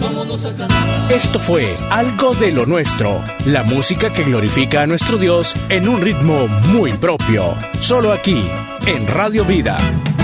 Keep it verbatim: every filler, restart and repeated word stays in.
vámonos a cantar. Esto fue Algo de lo Nuestro, la música que glorifica a nuestro Dios en un ritmo muy propio, solo aquí, en Radio Vida.